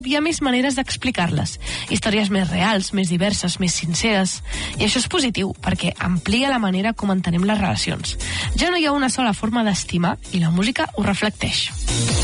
hi ha més maneres d'explicar-les. Històries més reals, més diverses, més sinceres. I això és positiu, perquè amplia la manera com entenem les relacions. Ja no hi ha una sola forma d'estimar i la música ho reflecteix.